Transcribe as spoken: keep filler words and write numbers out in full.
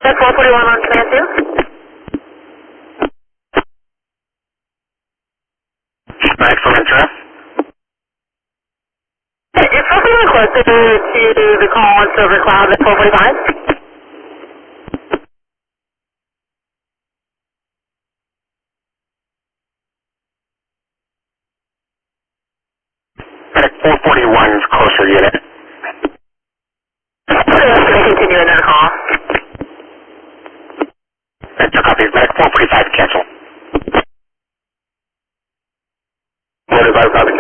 That's four forty-one on command two. Back for Ventura. It's something requested to the call on Silver Cloud at four forty-five. Back four forty-one is closer unit. Let's continue in that call. Vector copies. Back four forty-five cancel. four forty-five copy.